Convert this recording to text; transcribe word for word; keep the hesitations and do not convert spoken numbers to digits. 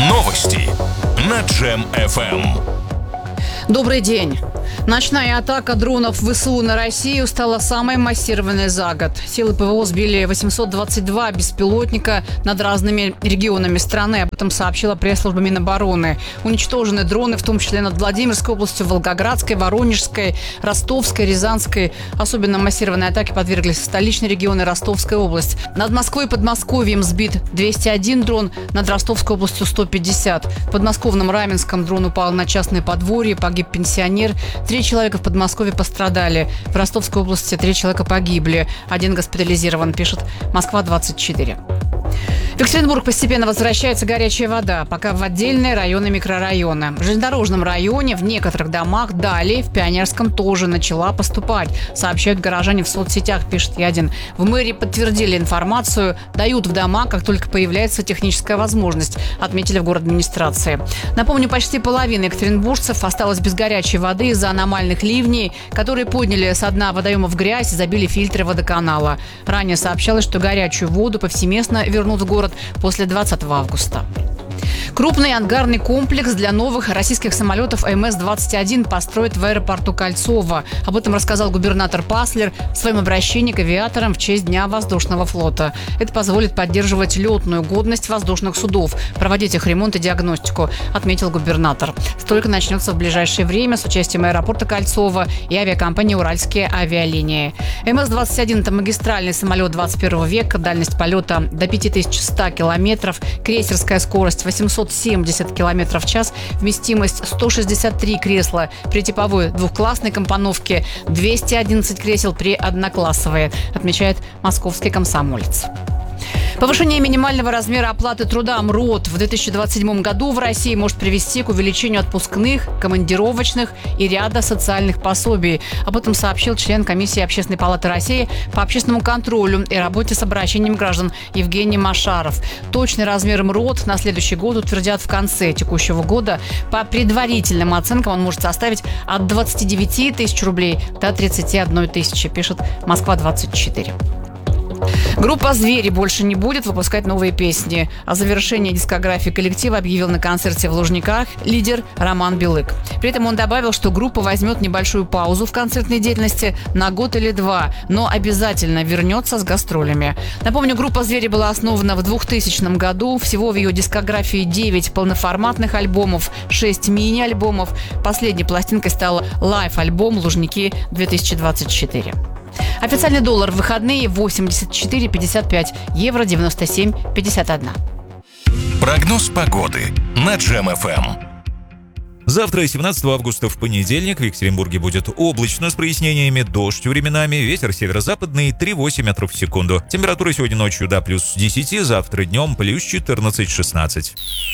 Новости на Джем эф эм. Добрый день. Ночная атака дронов ВСУ на Россию стала самой массированной за год. Силы ПВО сбили восемьсот двадцать два беспилотника над разными регионами страны. Об этом сообщила пресс-служба Минобороны. Уничтожены дроны, в том числе над Владимирской областью, Волгоградской, Воронежской, Ростовской, Рязанской. Особенно массированной атаке подверглись столичные регионы и Ростовская область. Над Москвой и Подмосковьем сбит двести один дрон, над Ростовской областью сто пятьдесят. В подмосковном Раменском дрон упал на частное подворье, погиб пенсионер. Три человека в Подмосковье пострадали. В Ростовской области три человека погибли. Один госпитализирован, пишет Москва двадцать четыре. В Екатеринбург постепенно возвращается горячая вода, пока в отдельные районы и микрорайоны. В железнодорожном районе, в некоторых домах, далее в Пионерском тоже начала поступать, сообщают горожане в соцсетях, пишет Ядин. В мэрии подтвердили информацию, дают в дома, как только появляется техническая возможность, отметили в город-администрации. Напомню, почти половина екатеринбуржцев осталась без горячей воды из-за аномальных ливней, которые подняли со дна водоемов грязь и забили фильтры водоканала. Ранее сообщалось, что горячую воду повсеместно вернут в город после двадцатого августа. Крупный ангарный комплекс для новых российских самолетов эм эс двадцать один построят в аэропорту Кольцово. Об этом рассказал губернатор Паслер в своем обращении к авиаторам в честь Дня воздушного флота. Это позволит поддерживать летную годность воздушных судов, проводить их ремонт и диагностику, отметил губернатор. Стройка начнется в ближайшее время с участием аэропорта Кольцово и авиакомпании «Уральские авиалинии». эм эс двадцать один – это магистральный самолет двадцать первого века, дальность полета до пять тысяч сто километров, крейсерская скорость восемьсот семьдесят километров в час, вместимость сто шестьдесят три кресла при типовой двухклассной компоновке, двести одиннадцать кресел при одноклассовой, отмечает московский комсомолец. Повышение минимального размера оплаты труда МРОТ в две тысячи двадцать седьмом году в России может привести к увеличению отпускных, командировочных и ряда социальных пособий. Об этом сообщил член комиссии Общественной палаты России по общественному контролю и работе с обращением граждан Евгений Машаров. Точный размер МРОТ на следующий год утвердят в конце текущего года. По предварительным оценкам он может составить от двадцати девяти тысяч рублей до тридцати одной тысячи, пишет Москва двадцать четыре. Группа «Звери» больше не будет выпускать новые песни. О завершении дискографии коллектива объявил на концерте в Лужниках лидер Роман Белык. При этом он добавил, что группа возьмет небольшую паузу в концертной деятельности на год или два, но обязательно вернется с гастролями. Напомню, группа «Звери» была основана в двухтысячном году. Всего в ее дискографии девять полноформатных альбомов, шесть мини-альбомов. Последней пластинкой стал лайв-альбом «Лужники две тысячи двадцать четыре». Официальный доллар в выходные восемьдесят четыре пятьдесят пять, евро девяносто семь пятьдесят один. Прогноз погоды на Джем эф эм. Завтра, семнадцатого августа, в понедельник, в Екатеринбурге будет облачно с прояснениями, дождь временами, ветер северо-западный три-восемь метров в секунду. Температура сегодня ночью до плюс десяти, завтра днем плюс четырнадцать-шестнадцать.